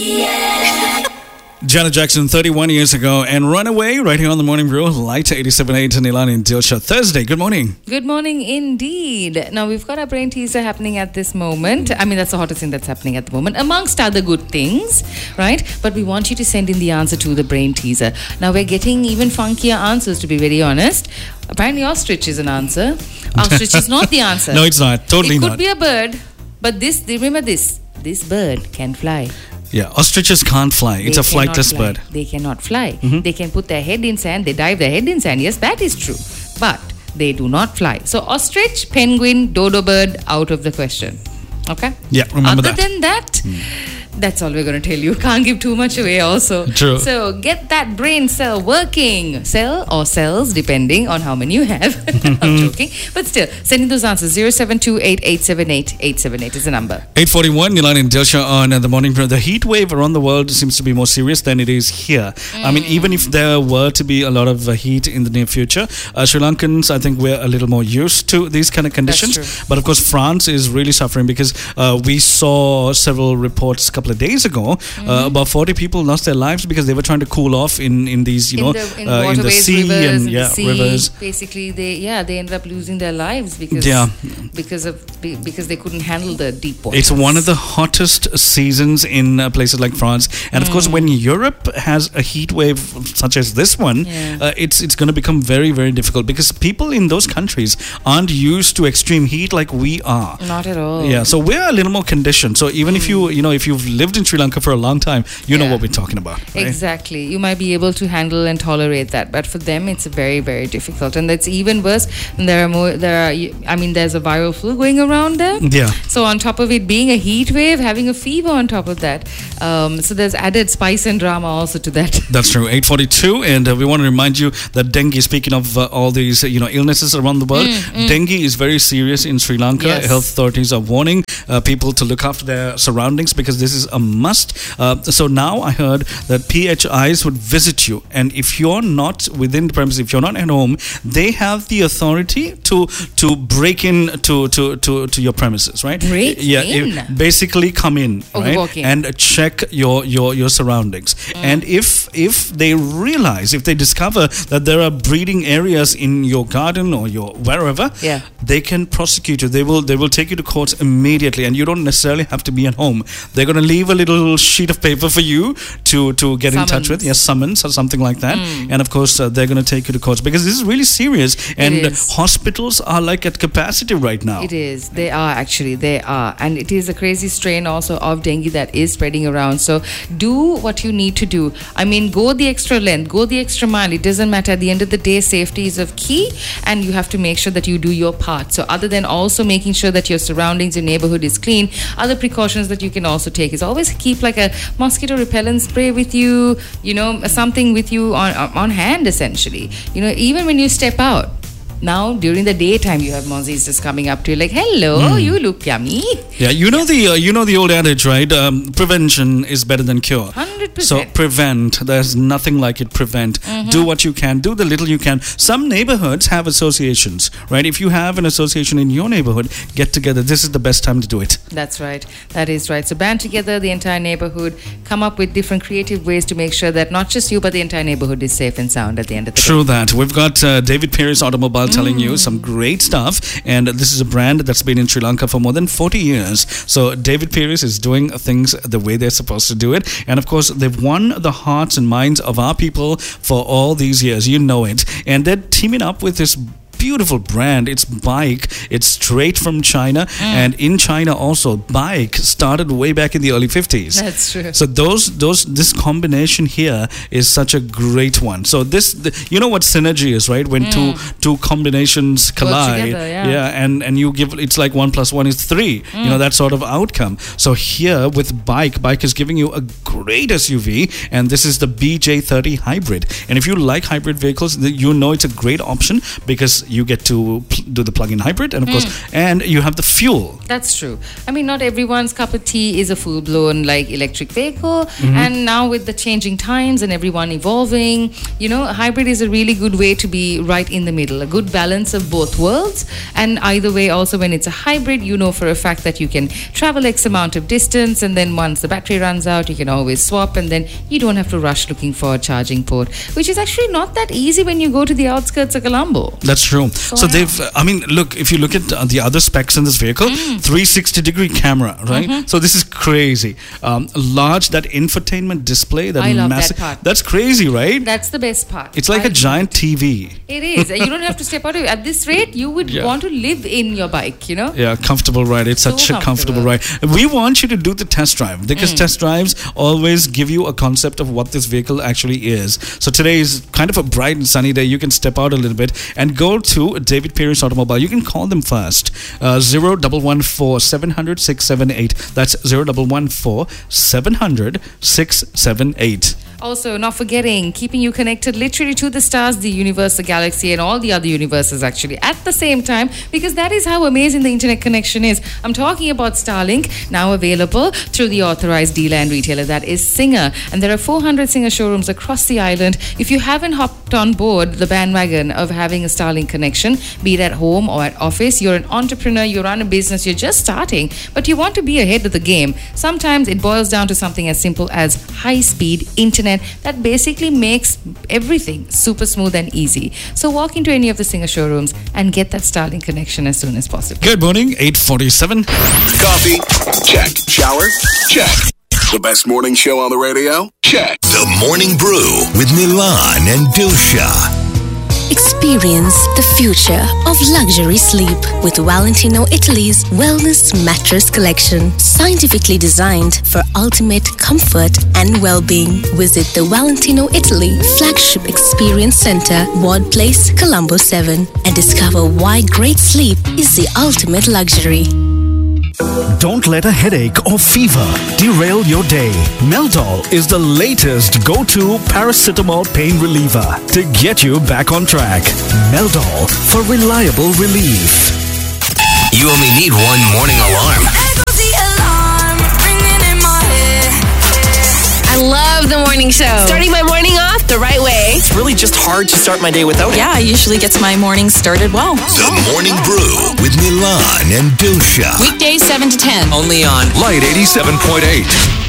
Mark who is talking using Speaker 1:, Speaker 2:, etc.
Speaker 1: Janet Jackson 31 years ago and Runaway right here on the Morning Brew. Light 87.8 Nilani and Dilsha. Thursday, good morning.
Speaker 2: Good morning indeed. Now we've got our brain teaser happening at this moment. I mean, that's the hottest thing that's happening at the moment, amongst other good things, right? But we want you to send in the answer to the brain teaser. Now we're getting even funkier answers, to be very honest. Apparently ostrich is an answer. Ostrich is not the answer.
Speaker 1: No, it's not. Totally not.
Speaker 2: It could be a bird, but remember this bird can fly.
Speaker 1: Yeah, ostriches can't fly. It's a flightless bird.
Speaker 2: They cannot fly. They can put their head in sand. They dive their head in sand. Yes, that is true. But they do not fly. So ostrich, penguin, dodo bird, out of the question. Okay?
Speaker 1: Yeah, remember that.
Speaker 2: Other than that, that's all we're going to tell you. Can't give too much away also.
Speaker 1: True.
Speaker 2: So get that brain cell working. Cell or cells, depending on how many you have. I'm joking. But still, send in those answers. 0728878878 is the number.
Speaker 1: 8:41, Nilani and Dilsha on the Morning Brew. The heat wave around the world seems to be more serious than it is here. I mean, even if there were to be a lot of heat in the near future, Sri Lankans, I think we're a little more used to these kind of conditions.
Speaker 2: That's true.
Speaker 1: But of course, France is really suffering because we saw several reports a couple of days ago. About 40 people lost their lives because they were trying to cool off in these, in the sea
Speaker 2: rivers,
Speaker 1: and rivers.
Speaker 2: Basically, they ended up losing their lives because they couldn't handle the deep water.
Speaker 1: It's one of the hottest seasons in places like France, and of course, when Europe has a heat wave such as this one, it's going to become very, very difficult because people in those countries aren't used to extreme heat like we are.
Speaker 2: Not at all.
Speaker 1: Yeah, so we're a little more conditioned. So even if if you've lived in Sri Lanka for a long time, you know what we're talking about. Right?
Speaker 2: Exactly. You might be able to handle and tolerate that, but for them, it's very, very difficult, and that's even worse. And there's a viral flu going around there.
Speaker 1: Yeah.
Speaker 2: So on top of it being a heat wave, having a fever on top of that, so there's added spice and drama also to that.
Speaker 1: That's true. 8:42, and we want to remind you that dengue. Speaking of all these illnesses around the world, dengue is very serious in Sri Lanka.
Speaker 2: Yes.
Speaker 1: Health authorities are warning people to look after their surroundings because this is a must. So now I heard that PHIs would visit you, and if you're not within the premises, if you're not at home, they have the authority to break in to your premises, right? Basically come in, right, and check your surroundings. And if they realize, if they discover that there are breeding areas in your garden or your wherever, they can prosecute you. They will take you to court immediately, and you don't necessarily have to be at home. They're going to leave a little sheet of paper for you to get in touch with, summons or something like that. And of course, they're going to take you to court because this is really serious. And hospitals are like at capacity right now.
Speaker 2: It is. They are. And it is a crazy strain also of dengue that is spreading around. So do what you need to do. I mean, go the extra length, go the extra mile. It doesn't matter. At the end of the day, safety is of key, and you have to make sure that you do your part. So other than also making sure that your surroundings, your neighborhood is clean, other precautions that you can also take is always keep like a mosquito repellent spray with you, something with you on hand, essentially. Even when you step out. Now, during the daytime, you have mozzies just coming up to you like, hello, you look yummy.
Speaker 1: Yeah, the old adage, right? Prevention is better than cure.
Speaker 2: 100%.
Speaker 1: So prevent. There's nothing like it. Prevent. Do what you can. Do the little you can. Some neighborhoods have associations, right? If you have an association in your neighborhood, get together. This is the best time to do it.
Speaker 2: That's right. That is right. So band together, the entire neighborhood, come up with different creative ways to make sure that not just you, but the entire neighborhood is safe and sound at the end of the day.
Speaker 1: True that. We've got David Pierce Automobile telling you some great stuff, and this is a brand that's been in Sri Lanka for more than 40 years. So David Pierce is doing things the way they're supposed to do it, and of course they've won the hearts and minds of our people for all these years. You know it, and they're teaming up with this beautiful brand. It's Bike. It's straight from China, and in China also, Bike started way back in the early 50s.
Speaker 2: That's true.
Speaker 1: So this combination here is such a great one. So you know what synergy is, right? When two combinations collide,
Speaker 2: together,
Speaker 1: and you give, it's like 1 + 1 is 3. That sort of outcome. So here with Bike is giving you a great SUV, and this is the BJ30 hybrid. And if you like hybrid vehicles, it's a great option because you get to do the plug-in hybrid, and of course, and you have the fuel.
Speaker 2: That's true. I mean, not everyone's cup of tea is a full-blown like electric vehicle. And now with the changing times and everyone evolving, a hybrid is a really good way to be right in the middle, a good balance of both worlds. And either way, also when it's a hybrid, you know for a fact that you can travel X amount of distance, and then once the battery runs out, you can always swap, and then you don't have to rush looking for a charging port, which is actually not that easy when you go to the outskirts of Colombo.
Speaker 1: That's true. So look, if you look at the other specs in this vehicle, 360-degree camera, right? So this is crazy. Large, that infotainment display,
Speaker 2: I love that part.
Speaker 1: That's crazy, right?
Speaker 2: That's the best part.
Speaker 1: It's like a giant TV.
Speaker 2: It is. You don't have to step out of it. At this rate, you would want to live in your bike,
Speaker 1: Yeah, comfortable ride. It's such a comfortable ride. We want you to do the test drive, because test drives always give you a concept of what this vehicle actually is. So today is kind of a bright and sunny day. You can step out a little bit and go to David Pierce Automobile. You can call them first. 0114 700 678. That's 0114 700 678.
Speaker 2: Also, not forgetting, keeping you connected literally to the stars, the universe, the galaxy, and all the other universes actually at the same time, because that is how amazing the internet connection is. I'm talking about Starlink, now available through the authorized dealer and retailer, that is Singer. And there are 400 Singer showrooms across the island. If you haven't hopped on board the bandwagon of having a Starlink connection, be it at home or at office, you're an entrepreneur, you run a business, you're just starting, but you want to be ahead of the game. Sometimes it boils down to something as simple as high-speed internet that basically makes everything super smooth and easy. So walk into any of the Singer showrooms and get that Starlink connection as soon as possible.
Speaker 1: Good morning, 8:47.
Speaker 3: Coffee? Check. Shower? Check. The best morning show on the radio? Check.
Speaker 4: The Morning Brew with Milan and Dusha.
Speaker 5: Experience the future of luxury sleep with Valentino Italy's Wellness Mattress Collection. Scientifically designed for ultimate comfort and well-being. Visit the Valentino Italy Flagship Experience Center, Ward Place, Colombo 7, and discover why great sleep is the ultimate luxury.
Speaker 6: Don't let a headache or fever derail your day. Meldol is the latest go-to paracetamol pain reliever to get you back on track. Meldol for reliable relief.
Speaker 4: You only need one morning alarm.
Speaker 7: I love the morning show. Starting my morning off the right way.
Speaker 8: It's really just hard to start my day without it.
Speaker 7: Yeah, it usually gets my morning started well.
Speaker 4: The Morning Brew with Milan and Dusha.
Speaker 7: Weekdays 7 to 10.
Speaker 8: Only on
Speaker 4: Light 87.8.